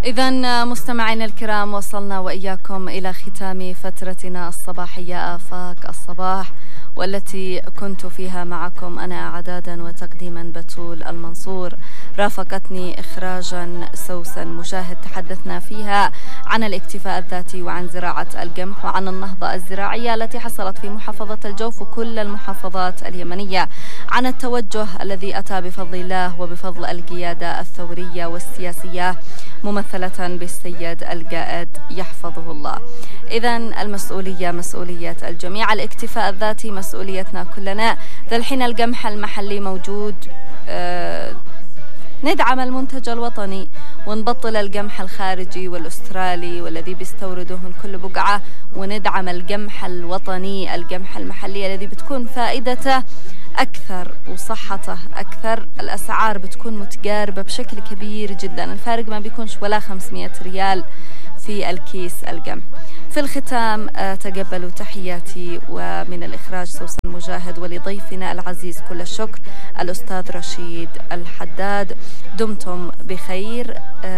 إذن مستمعينا الكرام، وصلنا وإياكم إلى ختام فترتنا الصباحية آفاق الصباح، والتي كنت فيها معكم أنا إعدادا وتقديما بتول المنصور، رافقتني إخراجا سوسن مجاهد. تحدثنا فيها عن الاكتفاء الذاتي وعن زراعة القمح وعن النهضة الزراعية التي حصلت في محافظة الجوف وكل المحافظات اليمنية، عن التوجه الذي أتى بفضل الله وبفضل القيادة الثورية والسياسية ممثلة بالسيد القائد يحفظه الله. إذن المسؤولية مسؤولية الجميع، الاكتفاء الذاتي مسؤوليتنا كلنا. ذا الحين القمح المحلي موجود، ندعم المنتج الوطني ونبطل القمح الخارجي والأسترالي والذي بيستورده من كل بقعة، وندعم القمح الوطني، القمح المحلي الذي بتكون فائدته أكثر وصحته أكثر. الأسعار بتكون متقاربة بشكل كبير جدا، الفارق ما بيكونش ولا 500 ريال في الكيس القمح. في الختام تقبلوا تحياتي ومن الإخراج سوسن مجاهد، ولضيفنا العزيز كل الشكر الأستاذ رشيد الحداد. دمتم بخير.